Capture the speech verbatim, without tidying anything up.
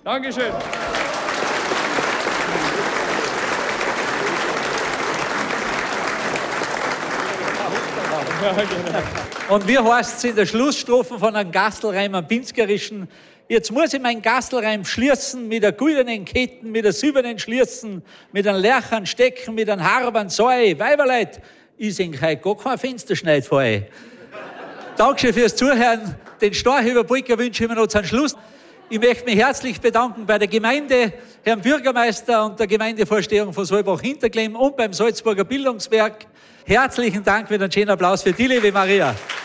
Dankeschön. Und wie heißt es in der Schlussstrophe von einem Gastelreim, einem Pinskerischen? Jetzt muss ich meinen Gastelreim schließen mit der goldenen Ketten, mit der silbernen Schließen, mit einem Lerchern stecken, mit einem Harbern Säu. Weiberleit, ich sehe heute gar kein Fensterschneid vor euch. Dankeschön fürs Zuhören. Den Storchüberbrücker wünsche ich mir noch zum Schluss. Ich möchte mich herzlich bedanken bei der Gemeinde, Herrn Bürgermeister und der Gemeindevorstehung von Solbach-Hinterklemm und beim Salzburger Bildungswerk. Herzlichen Dank mit einem schönen Applaus für die liebe Maria.